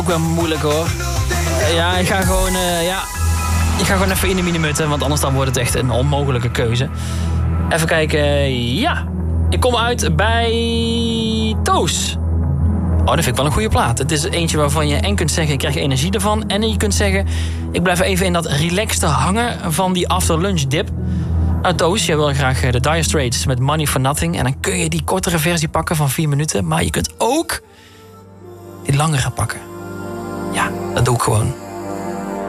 ook wel moeilijk hoor. Ja, ik ga gewoon even in de minimutten, want anders dan wordt het echt een onmogelijke keuze. Even kijken, ja. Ik kom uit bij Toos. Oh, dat vind ik wel een goede plaat. Het is eentje waarvan je en kunt zeggen, ik krijg energie ervan. En je kunt zeggen, ik blijf even in dat relaxte hangen van die after lunch dip. Nou, Toos, jij wil graag de Dire Straits met Money for Nothing. En dan kun je die kortere versie pakken van 4 minuten. Maar je kunt ook die langere pakken. Ja, dat doe ik gewoon.